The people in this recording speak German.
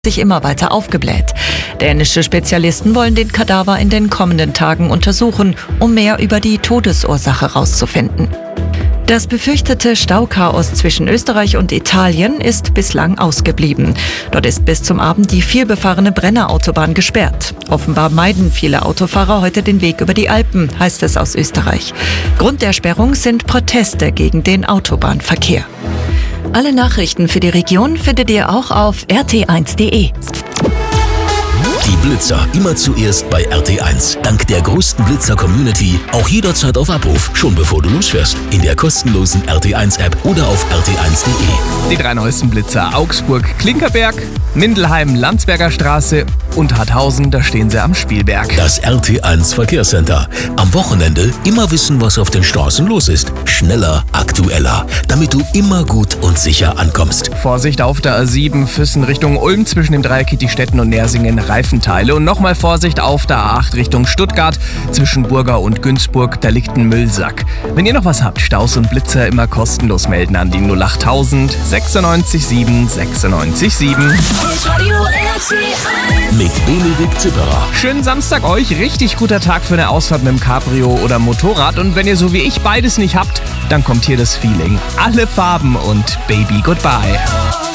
sich immer weiter aufgebläht. Dänische Spezialisten wollen den Kadaver in den kommenden Tagen untersuchen, um mehr über die Todesursache herauszufinden. Das befürchtete Stauchaos zwischen Österreich und Italien ist bislang ausgeblieben. Dort ist bis zum Abend die vielbefahrene Brennerautobahn gesperrt. Offenbar meiden viele Autofahrer heute den Weg über die Alpen, heißt es aus Österreich. Grund der Sperrung sind Proteste gegen den Autobahnverkehr. Alle Nachrichten für die Region findet ihr auch auf rt1.de. Die Blitzer immer zuerst bei RT1. Dank der größten Blitzer-Community auch jederzeit auf Abruf, schon bevor du losfährst. In der kostenlosen RT1-App oder auf rt1.de. Die 3 neuesten Blitzer: Augsburg, Klinkerberg, Mindelheim, Landsberger Straße und Harthausen, da stehen sie am Spielberg. Das RT1 Verkehrscenter. Am Wochenende immer wissen, was auf den Straßen los ist. Schneller, aktueller, damit du immer gut und sicher ankommst. Vorsicht auf der A7 Füssen Richtung Ulm zwischen dem Dreieck Kittistetten und Nersingen, Reifenteile. Und nochmal Vorsicht auf der A8 Richtung Stuttgart zwischen Burger und Günzburg, da liegt ein Müllsack. Wenn ihr noch was habt, Staus und Blitzer immer kostenlos melden an die 08000 96 7 96 7. Mit Benedikt Zipperer. Schönen Samstag euch, richtig guter Tag für eine Ausfahrt mit dem Cabrio oder Motorrad. Und wenn ihr so wie ich beides nicht habt, dann kommt hier das Feeling. Alle Farben und Baby Goodbye.